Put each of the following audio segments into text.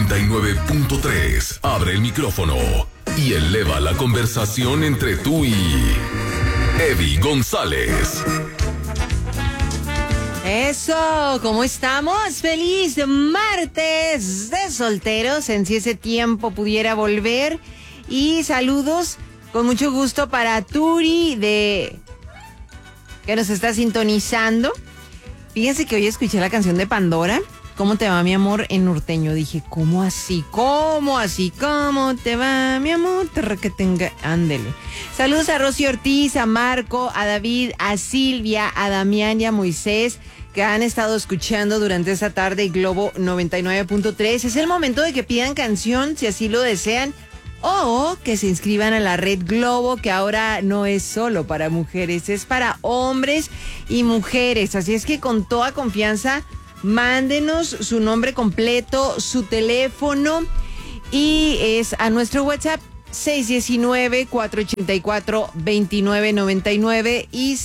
99.3. Abre el micrófono y eleva la conversación entre tú y Eddie González. Eso, ¿cómo estamos? Feliz martes de solteros, en si ese tiempo pudiera volver. Y saludos con mucho gusto para Turi, que nos está sintonizando. Fíjense que hoy escuché la canción de Pandora, ¿Cómo te va, mi amor? En norteño. Dije, ¿cómo así? ¿Cómo así? ¿Cómo te va, mi amor? Ándele. Saludos a Rosy Ortiz, a Marco, a David, a Silvia, a Damián y a Moisés, que han estado escuchando durante esta tarde Globo 99.3. Es el momento de que pidan canción, si así lo desean, o que se inscriban a la red Globo, que ahora no es solo para mujeres, es para hombres y mujeres. Así es que con toda confianza, mándenos su nombre completo, su teléfono, y es a nuestro WhatsApp 619-484-2999 y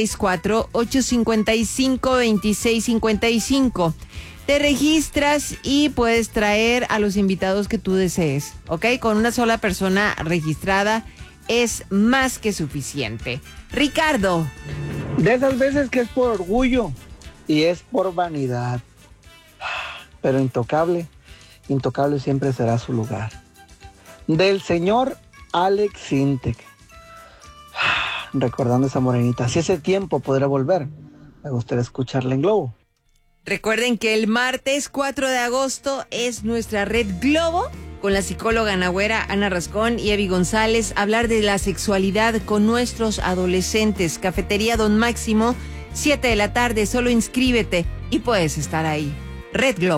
664-855-2655. Te registras y puedes traer a los invitados que tú desees, ¿ok? Con una sola persona registrada es más que suficiente. Ricardo. De esas veces que es por orgullo y es por vanidad, pero intocable siempre será su lugar. Del señor Alex Sintek. Recordando esa morenita, si ese tiempo podrá volver, me gustaría escucharla en Globo. Recuerden que el martes 4 de agosto es nuestra red Globo, con la psicóloga nagüera Ana Rascón y Evi González, hablar de la sexualidad con nuestros adolescentes. Cafetería Don Máximo, 7 de la tarde, solo inscríbete y puedes estar ahí. Red Globo.